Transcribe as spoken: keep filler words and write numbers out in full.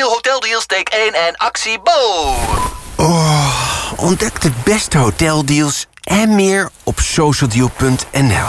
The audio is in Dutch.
Socialdeal, hoteldeals, take één en actie Bo! Oh, ontdek de beste hoteldeals en meer op socialdeal punt n l.